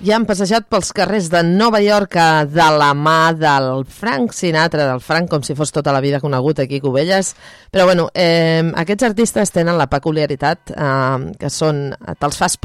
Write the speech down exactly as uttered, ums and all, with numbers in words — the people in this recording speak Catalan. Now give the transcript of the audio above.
Ja han passejat pels carrers de Nova York de la mà del Frank Sinatra, del Frank com si fos tota la vida conegut aquí a Cubelles. Però bueno, eh, aquests artistes tenen la peculiaritat eh, que són, te'ls fas